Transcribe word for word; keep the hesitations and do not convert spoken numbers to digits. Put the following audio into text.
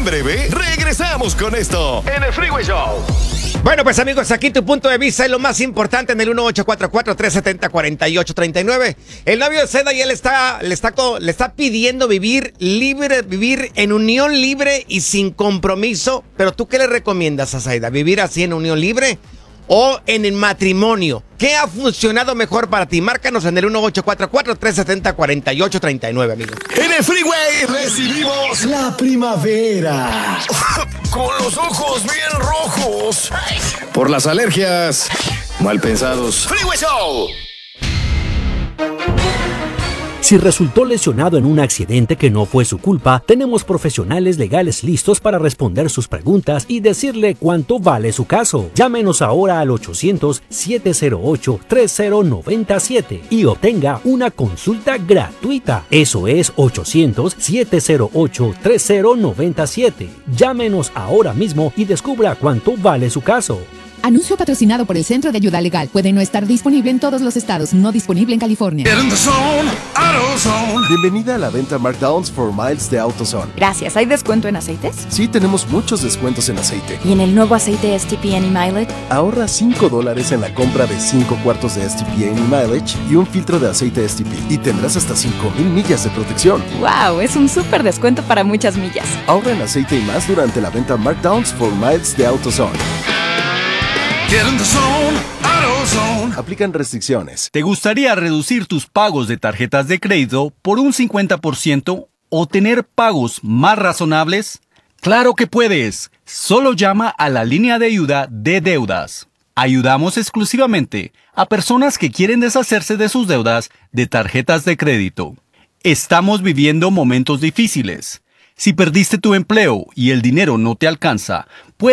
En breve, regresamos con esto en el Freeway Show. Bueno, pues amigos, aquí tu punto de vista es lo más importante en el uno ocho cuatro cuatro, tres siete cero, cuatro ocho tres nueve. El novio de Seda y él está, le, está, le está pidiendo vivir libre, vivir en unión libre y sin compromiso. Pero ¿tú qué le recomiendas a Seda? ¿Vivir así en unión libre o en el matrimonio? ¿Qué ha funcionado mejor para ti? Márcanos en el uno ocho cuatro cuatro, tres siete cero, cuatro ocho tres nueve, amigos. En el Freeway recibimos la primavera. Con los ojos bien rojos. Por las alergias mal pensados. Freeway Show. Si resultó lesionado en un accidente que no fue su culpa, tenemos profesionales legales listos para responder sus preguntas y decirle cuánto vale su caso. Llámenos ahora al ochocientos, siete cero ocho, tres cero nueve siete y obtenga una consulta gratuita. Eso es ochocientos, siete cero ocho, tres cero nueve siete. Llámenos ahora mismo y descubra cuánto vale su caso. Anuncio patrocinado por el Centro de Ayuda Legal. Puede no estar disponible en todos los estados, no disponible en California. Bienvenida a la venta Markdowns for Miles de AutoZone. Gracias. ¿Hay descuento en aceites? Sí, tenemos muchos descuentos en aceite. ¿Y en el nuevo aceite S T P Any Mileage? Ahorra cinco dólares en la compra de cinco cuartos de S T P Any Mileage y un filtro de aceite S T P. Y tendrás hasta cinco mil millas de protección. ¡Wow! Es un súper descuento para muchas millas. Ahorra en aceite y más durante la venta Markdowns for Miles de AutoZone. Get in the zone, AutoZone. Aplican restricciones. ¿Te gustaría reducir tus pagos de tarjetas de crédito por un cincuenta por ciento o tener pagos más razonables? ¡Claro que puedes! Solo llama a la línea de ayuda de deudas. Ayudamos exclusivamente a personas que quieren deshacerse de sus deudas de tarjetas de crédito. Estamos viviendo momentos difíciles. Si perdiste tu empleo y el dinero no te alcanza,